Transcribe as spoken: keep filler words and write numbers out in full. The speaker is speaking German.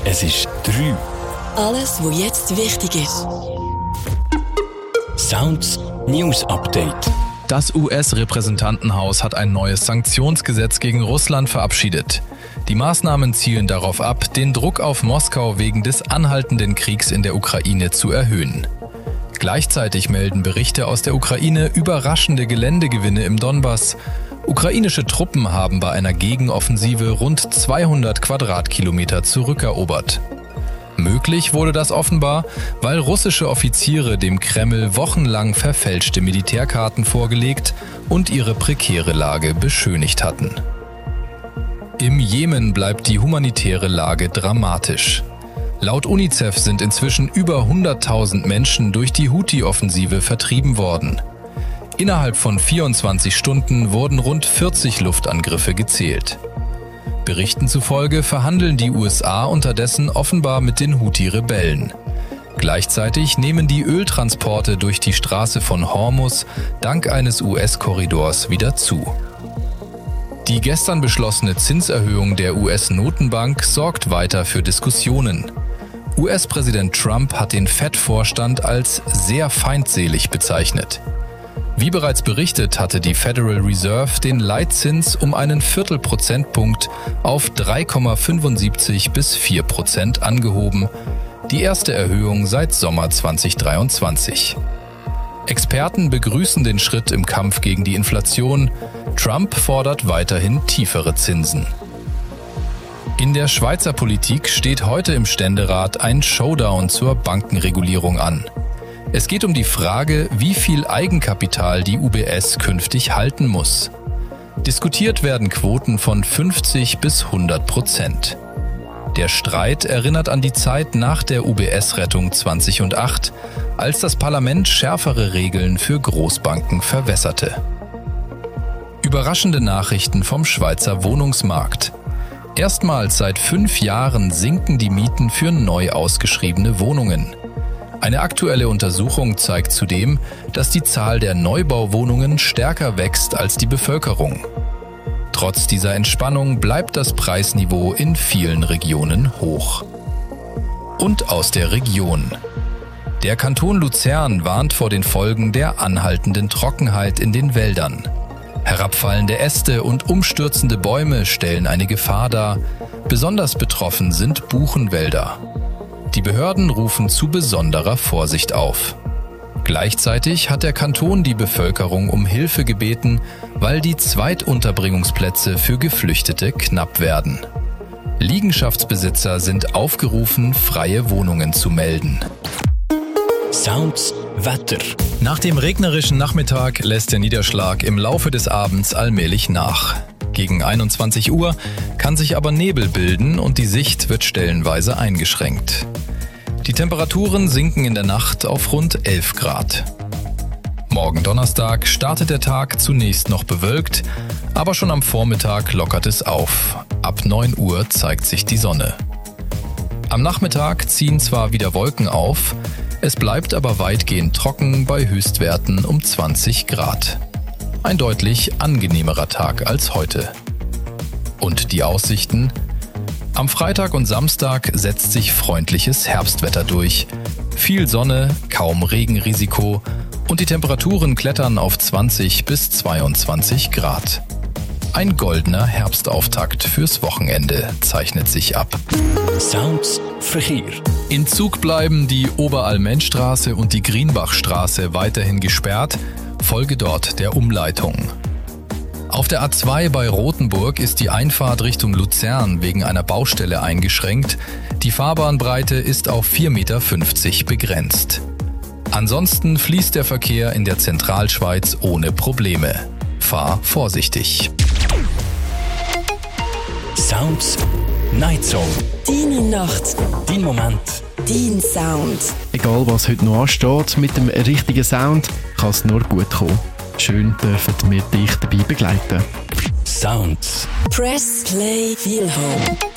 Es ist drei. Alles, was jetzt wichtig ist. Sounds News Update. Das U S-Repräsentantenhaus hat ein neues Sanktionsgesetz gegen Russland verabschiedet. Die Maßnahmen zielen darauf ab, den Druck auf Moskau wegen des anhaltenden Kriegs in der Ukraine zu erhöhen. Gleichzeitig melden Berichte aus der Ukraine überraschende Geländegewinne im Donbass. Ukrainische Truppen haben bei einer Gegenoffensive rund zweihundert Quadratkilometer zurückerobert. Möglich wurde das offenbar, weil russische Offiziere dem Kreml wochenlang verfälschte Militärkarten vorgelegt und ihre prekäre Lage beschönigt hatten. Im Jemen bleibt die humanitäre Lage dramatisch. Laut UNICEF sind inzwischen über hunderttausend Menschen durch die Houthi-Offensive vertrieben worden. Innerhalb von vierundzwanzig Stunden wurden rund vierzig Luftangriffe gezählt. Berichten zufolge verhandeln die U S A unterdessen offenbar mit den Houthi-Rebellen. Gleichzeitig nehmen die Öltransporte durch die Straße von Hormuz dank eines U S-Korridors wieder zu. Die gestern beschlossene Zinserhöhung der U S-Notenbank sorgt weiter für Diskussionen. U S-Präsident Trump hat den Fed-Vorstand als sehr feindselig bezeichnet. Wie bereits berichtet, hatte die Federal Reserve den Leitzins um einen Viertelprozentpunkt auf drei Komma fünfundsiebzig bis vier Prozent angehoben, die erste Erhöhung seit Sommer zweitausenddreiundzwanzig. Experten begrüßen den Schritt im Kampf gegen die Inflation. Trump fordert weiterhin tiefere Zinsen. In der Schweizer Politik steht heute im Ständerat ein Showdown zur Bankenregulierung an. Es geht um die Frage, wie viel Eigenkapital die U B S künftig halten muss. Diskutiert werden Quoten von fünfzig bis hundert Prozent. Der Streit erinnert an die Zeit nach der U B S-Rettung zweitausendacht, als das Parlament schärfere Regeln für Großbanken verwässerte. Überraschende Nachrichten vom Schweizer Wohnungsmarkt. Erstmals seit fünf Jahren sinken die Mieten für neu ausgeschriebene Wohnungen. Eine aktuelle Untersuchung zeigt zudem, dass die Zahl der Neubauwohnungen stärker wächst als die Bevölkerung. Trotz dieser Entspannung bleibt das Preisniveau in vielen Regionen hoch. Und aus der Region. Der Kanton Luzern warnt vor den Folgen der anhaltenden Trockenheit in den Wäldern. Herabfallende Äste und umstürzende Bäume stellen eine Gefahr dar. Besonders betroffen sind Buchenwälder. Die Behörden rufen zu besonderer Vorsicht auf. Gleichzeitig hat der Kanton die Bevölkerung um Hilfe gebeten, weil die Zweitunterbringungsplätze für Geflüchtete knapp werden. Liegenschaftsbesitzer sind aufgerufen, freie Wohnungen zu melden. Sounds Wetter. Nach dem regnerischen Nachmittag lässt der Niederschlag im Laufe des Abends allmählich nach. Gegen einundzwanzig Uhr kann sich aber Nebel bilden und die Sicht wird stellenweise eingeschränkt. Die Temperaturen sinken in der Nacht auf rund elf Grad. Morgen Donnerstag startet der Tag zunächst noch bewölkt, aber schon am Vormittag lockert es auf. Ab neun Uhr zeigt sich die Sonne. Am Nachmittag ziehen zwar wieder Wolken auf, es bleibt aber weitgehend trocken bei Höchstwerten um zwanzig Grad. Ein deutlich angenehmerer Tag als heute. Und die Aussichten? Am Freitag und Samstag setzt sich freundliches Herbstwetter durch. Viel Sonne, kaum Regenrisiko und die Temperaturen klettern auf zwanzig bis zweiundzwanzig Grad. Ein goldener Herbstauftakt fürs Wochenende zeichnet sich ab. Sounds Verkehr. In Zug bleiben die Oberalmenstraße und die Grienbachstraße weiterhin gesperrt. Folge dort der Umleitung. Auf der A zwei bei Rothenburg ist die Einfahrt Richtung Luzern wegen einer Baustelle eingeschränkt. Die Fahrbahnbreite ist auf vier Komma fünfzig Meter begrenzt. Ansonsten fließt der Verkehr in der Zentralschweiz ohne Probleme. Fahr vorsichtig. Sounds Night Zone. Deine Nacht. Dein Moment. Dein Sound. Egal was heute noch ansteht, mit dem richtigen Sound kann es nur gut kommen. Schön dürfen wir dich dabei begleiten. Sounds. Press Play Feel Home.